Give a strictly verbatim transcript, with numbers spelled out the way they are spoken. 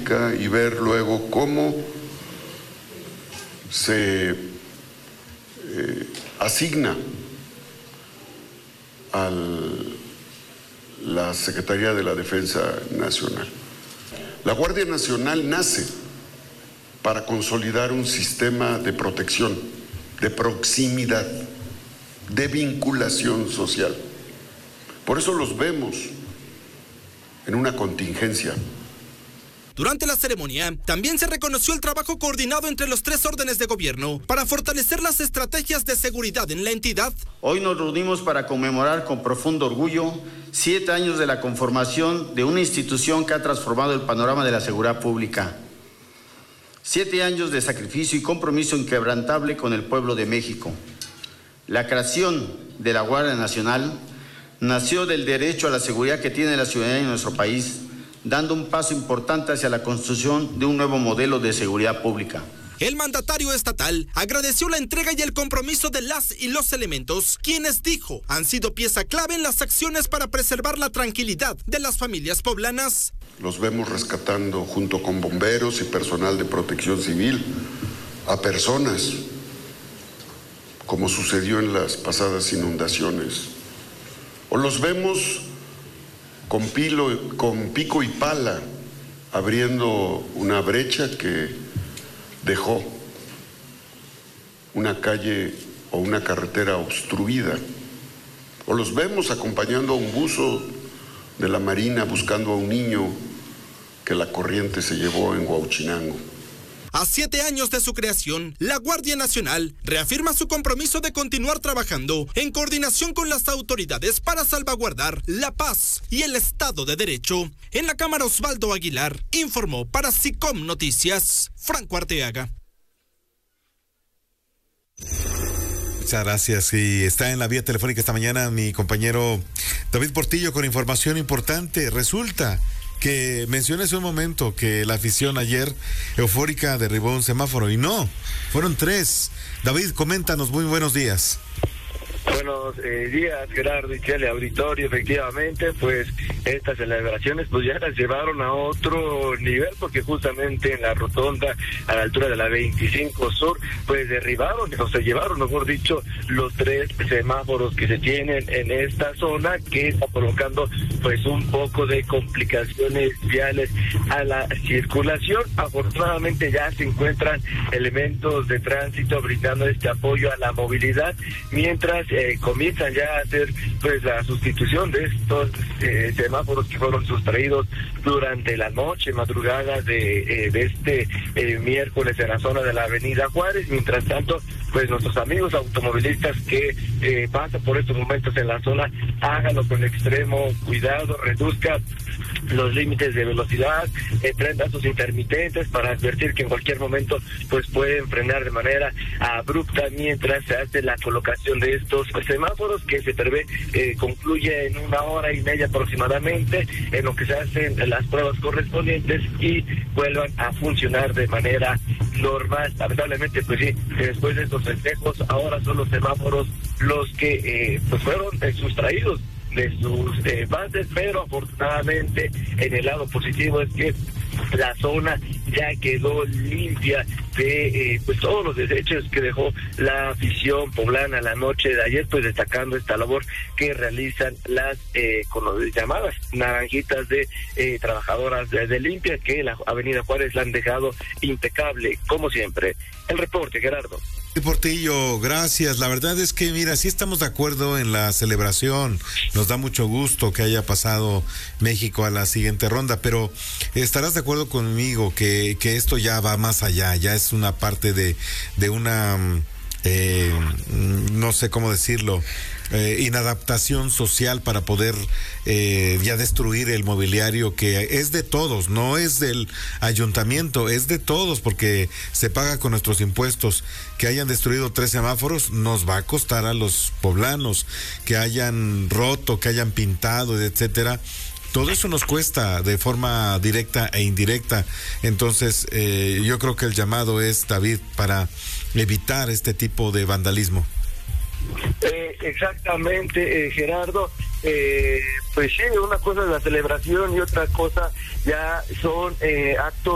pública y ver luego cómo se eh, asigna a la Secretaría de la Defensa Nacional. La Guardia Nacional nace para consolidar un sistema de protección, de proximidad, de vinculación social. Por eso los vemos en una contingencia. Durante la ceremonia, también se reconoció el trabajo coordinado entre los tres órdenes de gobierno para fortalecer las estrategias de seguridad en la entidad. Hoy nos reunimos para conmemorar con profundo orgullo siete años de la conformación de una institución que ha transformado el panorama de la seguridad pública. Siete años de sacrificio y compromiso inquebrantable con el pueblo de México. La creación de la Guardia Nacional nació del derecho a la seguridad que tiene la ciudadanía en nuestro país, dando un paso importante hacia la construcción de un nuevo modelo de seguridad pública. El mandatario estatal agradeció la entrega y el compromiso de las y los elementos, quienes dijo han sido pieza clave en las acciones para preservar la tranquilidad de las familias poblanas. Los vemos rescatando junto con bomberos y personal de protección civil a personas, como sucedió en las pasadas inundaciones. O los vemos con, pilo, con pico y pala abriendo una brecha que dejó una calle o una carretera obstruida. O los vemos acompañando a un buzo de la Marina buscando a un niño que la corriente se llevó en Huauchinango. A siete años de su creación, la Guardia Nacional reafirma su compromiso de continuar trabajando en coordinación con las autoridades para salvaguardar la paz y el Estado de Derecho. En la Cámara, Osvaldo Aguilar informó para SICOM Noticias, Franco Arteaga. Muchas gracias. Y está en la vía telefónica esta mañana mi compañero David Portillo con información importante. Resulta que mencioné hace un momento que la afición ayer eufórica derribó un semáforo y no, fueron tres. David, coméntanos, muy buenos días. Buenos eh, días, Gerardo y Chele Auditorio. Efectivamente, pues estas celebraciones pues ya las llevaron a otro nivel, porque justamente en la rotonda a la altura de la veinticinco Sur pues derribaron, o se llevaron, mejor dicho, los tres semáforos que se tienen en esta zona, que está provocando pues un poco de complicaciones viales a la circulación. Afortunadamente ya se encuentran elementos de tránsito brindando este apoyo a la movilidad, mientras Eh, comienzan ya a hacer pues la sustitución de estos eh, semáforos que fueron sustraídos durante la noche, madrugada de, eh, de este eh, miércoles en la zona de la avenida Juárez. Mientras tanto, pues nuestros amigos automovilistas que eh, pasan por estos momentos en la zona, háganlo con extremo cuidado, reduzcan los límites de velocidad, eh, prendan sus intermitentes para advertir que en cualquier momento pues pueden frenar de manera abrupta mientras se hace la colocación de estos semáforos, que se prevé eh, concluye en una hora y media aproximadamente, en lo que se hacen las pruebas correspondientes y vuelvan a funcionar de manera normal. Lamentablemente, pues sí, después de estos festejos, ahora son los semáforos los que eh, pues fueron eh, sustraídos de sus eh, bases, pero afortunadamente en el lado positivo es que la zona ya quedó limpia de eh, pues todos los desechos que dejó la afición poblana la noche de ayer, pues destacando esta labor que realizan las eh, con las llamadas naranjitas de eh, trabajadoras de, de limpia, que la avenida Juárez la han dejado impecable como siempre. El reporte, Gerardo. Portillo, gracias. La verdad es que, mira, sí estamos de acuerdo en la celebración. Nos da mucho gusto que haya pasado México a la siguiente ronda, pero estarás de acuerdo conmigo que, que esto ya va más allá, ya es una parte de, de una, eh, no sé cómo decirlo, Eh, inadaptación social para poder eh, ya destruir el mobiliario que es de todos, no es del ayuntamiento, es de todos porque se paga con nuestros impuestos. Que hayan destruido tres semáforos nos va a costar a los poblanos, que hayan roto, que hayan pintado, etcétera. Todo eso nos cuesta de forma directa e indirecta. Entonces eh, yo creo que el llamado es, David, para evitar este tipo de vandalismo. Eh, exactamente, eh, Gerardo. Eh, pues sí, una cosa es la celebración y otra cosa ya son eh, actos